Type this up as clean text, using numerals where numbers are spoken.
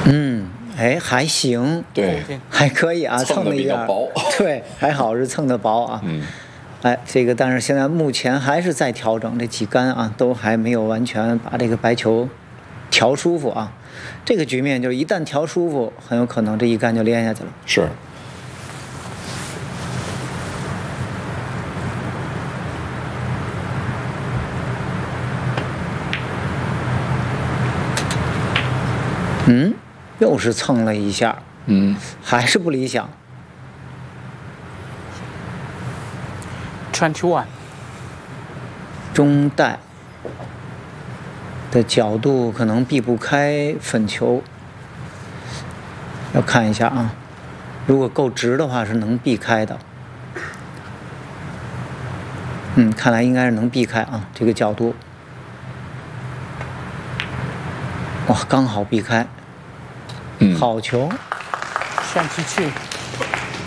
嗯，哎，还行， 对， 还可以啊， 蹭的比了一点， 较薄。 对，还好是蹭的薄啊。 嗯， 哎，这个但是现在目前还是在调整，这几杆啊都还没有完全把这个白球调舒服啊。这个局面就是一旦调舒服，很有可能这一杆就连下去了。 是。 嗯，又是蹭了一下，还是不理想。 21， 中带的角度可能避不开粉球，要看一下啊。如果够直的话，是能避开的。看来应该是能避开啊，这个角度。哇，刚好避开。好球。 炫7去。